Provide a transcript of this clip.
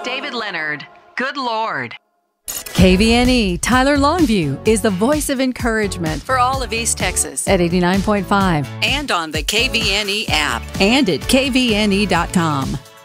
David Leonard. Good Lord. KVNE Tyler Longview is the voice of encouragement for all of East Texas at 89.5 and on the KVNE app and at kvne.com.